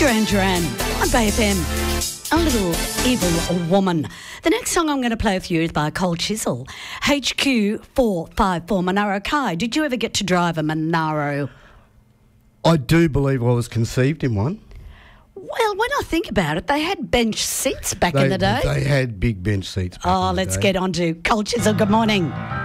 Duran Duran on Bay FM. A little evil woman. The next song I'm going to play for you is by Cold Chisel. HQ454 Monaro Kai. Did you ever get to drive a Monaro? I do believe I was conceived in one. Well, when I think about it, they had bench seats back in the day. They had big bench seats back in the let's day. get on to Cold Chisel. Good morning.